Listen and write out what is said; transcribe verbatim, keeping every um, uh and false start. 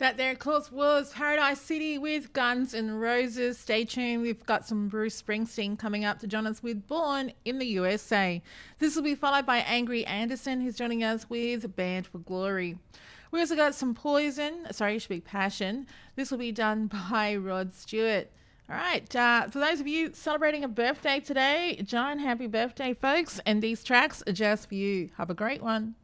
That there, of course, was Paradise City with Guns N' Roses. Stay tuned. We've got some Bruce Springsteen coming up to join us with Born in the U S A. This will be followed by Angry Anderson, who's joining us with Band for Glory. We also got some Poison. Sorry, it should be Passion. This will be done by Rod Stewart. All right. Uh, for those of you celebrating a birthday today, giant happy birthday, folks. And these tracks are just for you. Have a great one.